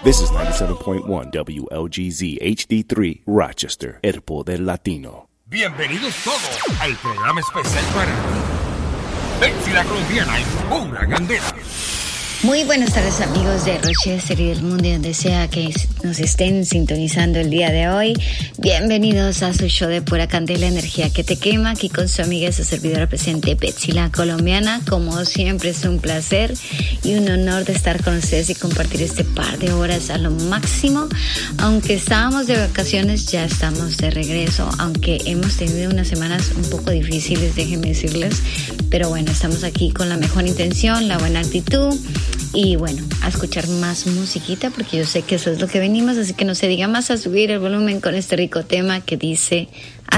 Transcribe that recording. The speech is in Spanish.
This is 97.1 WLGZ HD3 Rochester, El Poder Latino. Bienvenidos todos al programa especial para Betsy la Colombiana en pura candela. Muy buenas tardes, amigos de Rochester y del mundo y donde sea que nos estén sintonizando el día de hoy. Bienvenidos a su show de Pura Candela, Energía que te quema, aquí con su amiga y su servidora presente Betsy la Colombiana. Como siempre es un placer y un honor de estar con ustedes y compartir este par de horas a lo máximo. Aunque estábamos de vacaciones, ya estamos de regreso, aunque hemos tenido unas semanas un poco difíciles, déjenme decirles, pero bueno, estamos aquí con la mejor intención, la buena actitud. Y bueno, a escuchar más musiquita porque yo sé que eso es lo que venimos, así que no se diga más, a subir el volumen con este rico tema que dice